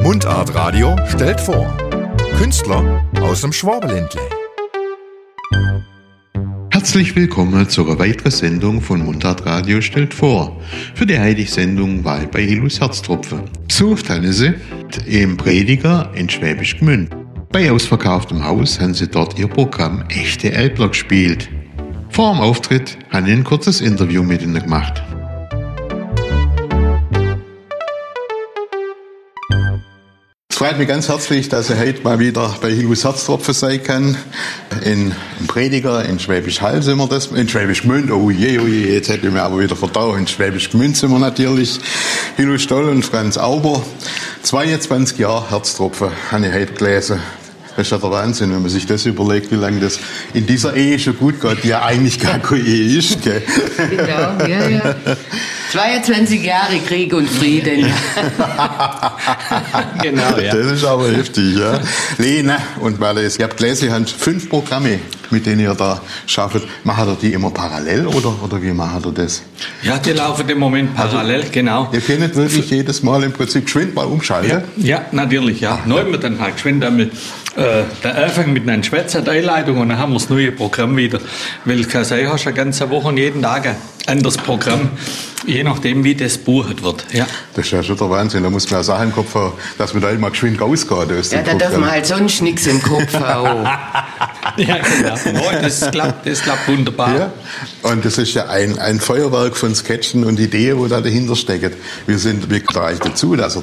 Mundart Radio stellt vor. Künstler aus dem Schwabenländle. Herzlich willkommen zu einer weiteren Sendung von Mundart Radio stellt vor. Für die heutige Sendung war ich bei Hilus Herztropfen. Besucht haben sie im Prediger in Schwäbisch Gmünd. Bei ausverkauftem Haus haben sie dort ihr Programm Echte Elbler gespielt. Vor dem Auftritt haben sie ein kurzes Interview mit ihnen gemacht. Es freut mich ganz herzlich, dass ich heute mal wieder bei Hilus Herztropfen sein kann. Im Prediger, in Schwäbisch Hall sind wir das, in Schwäbisch Gmünd, oh je, jetzt hätte ich mir aber wieder verdaut. In Schwäbisch Gmünd sind wir natürlich. Hilus Stoll und Franz Auber. 22 Jahre Herztropfen, habe ich heute gelesen. Das ist ja der Wahnsinn, wenn man sich das überlegt, wie lange das in dieser Ehe schon gut geht, die ja eigentlich gar keine Ehe ist, gell? Genau, ja. 22 Jahre Krieg und Frieden. Genau, ja. Das ist aber heftig, ja. Lena und Wallace, ihr habt gelesen, ihr habt 5 Programme, mit denen ihr da schafft. Macht ihr die immer parallel oder wie macht ihr das? Ja, die laufen im Moment parallel, also, genau. Ihr könnt wirklich jedes Mal im Prinzip geschwind mal umschalten? Ja, natürlich, ja. Neu mit dann halt geschwind einmal der Anfang mit einer Schwätzer-Einleitung und dann haben wir das neue Programm wieder. Weil ich kann sagen, hast du eine ganze Woche und jeden Tag ein anderes Programm, je nachdem, wie das bucht wird. Ja. Das ist ja schon der Wahnsinn. Da muss man ja Sachen im Kopf haben, dass man da immer geschwind rausgeht. Ja, da darf man halt sonst nichts im Kopf haben. Ja, genau. No, das klappt wunderbar. Ja. Und das ist ja ein Feuerwerk von Sketchen und Ideen, wo da dahinter stecken. Wie kommt euch dazu, dass ihr